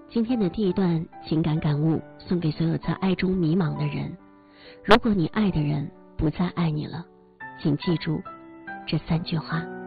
今天的第一段情感感悟送给所有在爱中迷茫的人。如果你爱的人不再爱你了，请记住这3句话。